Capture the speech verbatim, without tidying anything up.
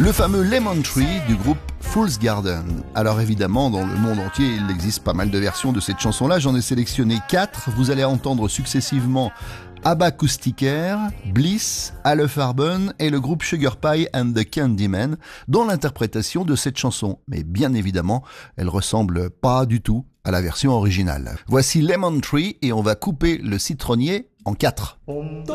Le fameux Lemon Tree du groupe Fool's Garden. Alors évidemment, dans le monde entier, il existe pas mal de versions de cette chanson-là. J'en ai sélectionné quatre. Vous allez entendre successivement Abba Acousticaire, Bliss, Ale Farben et le groupe Sugar Pie and the Candymen dans l'interprétation de cette chanson. Mais bien évidemment, elle ressemble pas du tout à la version originale. Voici Lemon Tree et on va couper le citronnier en quatre.